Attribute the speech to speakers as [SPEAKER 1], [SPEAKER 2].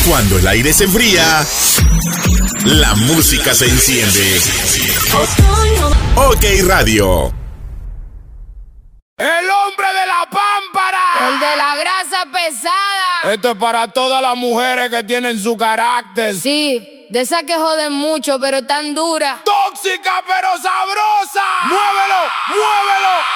[SPEAKER 1] Cuando el aire se enfría, la música se enciende. OK Radio.
[SPEAKER 2] El hombre de la pámpara.
[SPEAKER 3] El de la grasa pesada.
[SPEAKER 2] Esto es para todas las mujeres que tienen su carácter.
[SPEAKER 3] Sí, de esas que joden mucho, pero tan dura.
[SPEAKER 2] Tóxica pero sabrosa. ¡Muévelo! ¡Muévelo!